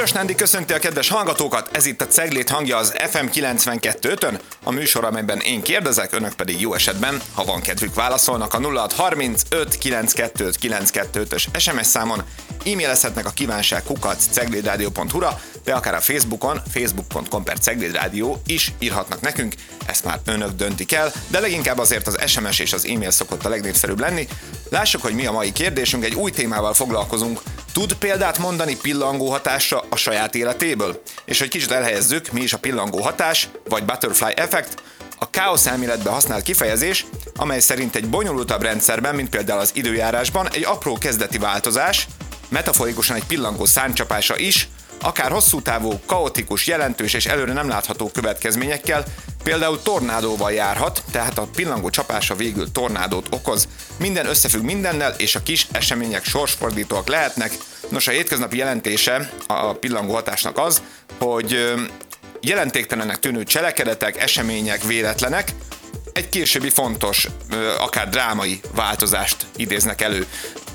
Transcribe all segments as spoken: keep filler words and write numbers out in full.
Piros Nándi köszönti a kedves hallgatókat, ez itt a Cegléd hangja az ef em kilencvenkettő ötön, a műsor, amelyben én kérdezek, önök pedig jó esetben, ha van kedvük, válaszolnak a nulla hat harmincöt kilencvenkettő kilencvenkettő ötös es em es számon, e-mailezhetnek a kívánság kukac ceglédradio pont hu-ra, de akár a Facebookon, facebook pont com per ceglédradio is írhatnak nekünk, ezt már önök döntik el, de leginkább azért az es em es és az e-mail szokott a legnépszerűbb lenni. Lássuk, hogy mi a mai kérdésünk, egy új témával foglalkozunk. Tud példát mondani pillangó hatásra a saját életéből? És hogy kicsit elhelyezzük, mi is a pillangó hatás, vagy butterfly effect, a káosz elméletben használt kifejezés, amely szerint egy bonyolultabb rendszerben, mint például az időjárásban, egy apró kezdeti változás, metaforikusan egy pillangó szárnycsapása is, akár hosszú távú, kaotikus, jelentős és előre nem látható következményekkel, például tornádóval járhat, tehát a pillangó csapása végül tornádót okoz. Minden összefügg mindennel, és a kis események sorsfordítóak lehetnek. Nos, a hétköznapi jelentése a pillangó hatásnak az, hogy jelentéktelenek tűnő cselekedetek, események, véletlenek egy későbbi fontos, akár drámai változást idéznek elő.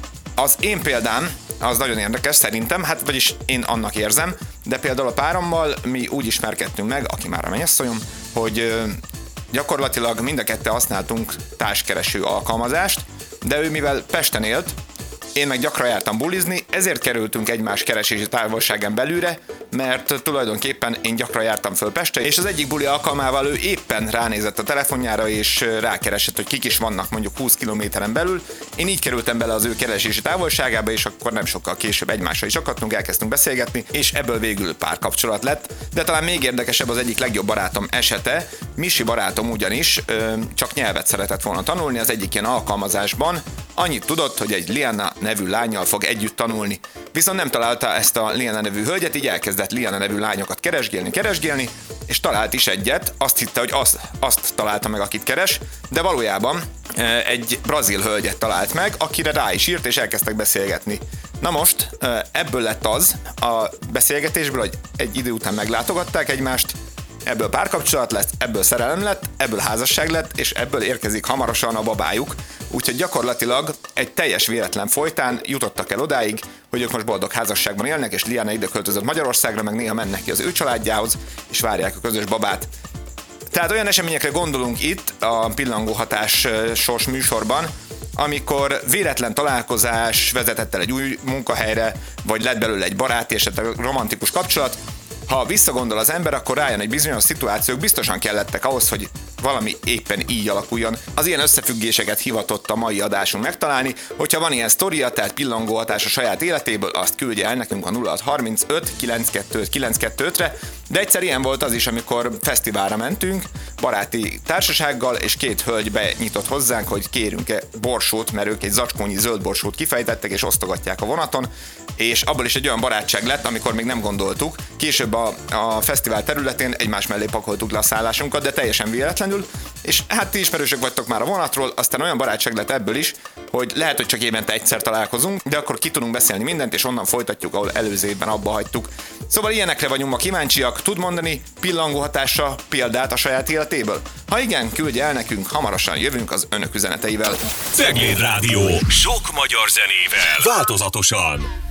Az én példám az nagyon érdekes szerintem, hát vagyis én annak érzem, de például a párommal mi úgy ismerkedtünk meg, aki már a mennyasszonyom, hogy gyakorlatilag mind a ketten használtunk társkereső alkalmazást, de ő mivel Pesten élt, én meg gyakran jártam bulizni, ezért kerültünk egymás keresési távolságán belülre, mert tulajdonképpen én gyakran jártam föl Pestre, és az egyik buli alkalmával ő éppen ránézett a telefonjára, és rákeresett, hogy kik is vannak mondjuk húsz kilométeren belül. Én így kerültem bele az ő keresési távolságába, és akkor nem sokkal később egymással is akadtunk, elkezdtünk beszélgetni, és ebből végül párkapcsolat lett. De talán még érdekesebb az egyik legjobb barátom esete. Misi barátom ugyanis ö, csak nyelvet szeretett volna tanulni az egyik ilyen alkalmazásban. Annyit tudott, hogy egy Liana nevű lánnyal fog együtt tanulni. Viszont nem találta ezt a Liana nevű hölgyet, így elkezdett Liana nevű lányokat keresgélni, keresgélni, és talált is egyet, azt hitte, hogy azt, azt találta meg, akit keres, de valójában egy brazil hölgyet talált meg, akire rá is írt, és elkezdtek beszélgetni. Na most ebből lett az a beszélgetésből, hogy egy idő után meglátogatták egymást, ebből párkapcsolat lett, ebből szerelem lett, ebből házasság lett, és ebből érkezik hamarosan a babájuk. Úgyhogy gyakorlatilag egy teljes véletlen folytán jutottak el odáig, hogy ők most boldog házasságban élnek, és Liana ide költözött Magyarországra, meg néha mennek ki az ő családjához, és várják a közös babát. Tehát olyan eseményekre gondolunk itt a pillangó hatás sors műsorban, amikor véletlen találkozás vezetett el egy új munkahelyre, vagy lett belőle egy baráti, esetleg romantikus kapcsolat. Ha visszagondol az ember, akkor rájön, hogy bizonyos szituációk biztosan kellettek ahhoz, hogy valami éppen így alakuljon. Az ilyen összefüggéseket hivatott a mai adásunk megtalálni. Hogyha van ilyen sztoria, tehát pillangó hatás a saját életéből, azt küldje el nekünk a nulla hat harmincöt kilencvenkettő kilencvenkettő ötre. De egyszer ilyen volt az is, amikor fesztiválra mentünk, baráti társasággal, és két hölgy benyitott hozzánk, hogy kérünk-e borsót, mert ők egy zacskónyi zöld borsót kifejtettek, és osztogatják a vonaton, és abból is egy olyan barátság lett, amikor még nem gondoltuk. Később a, a fesztivál területén egymás mellé pakoltuk le a szállásunkat, de teljesen véletlenül, és hát ti ismerősök vagytok már a vonatról, aztán olyan barátság lett ebből is, hogy lehet, hogy csak évente egyszer találkozunk, de akkor ki tudunk beszélni mindent, és onnan folytatjuk, ahol előző évben abba hagytuk. Szóval ilyenekre vagyunk ma kíváncsiak, tud mondani pillangó hatásra példát a saját életéből? Ha igen, küldje el nekünk, hamarosan jövünk az önök üzeneteivel. Cegléd Rádió. Sok magyar zenével. Változatosan.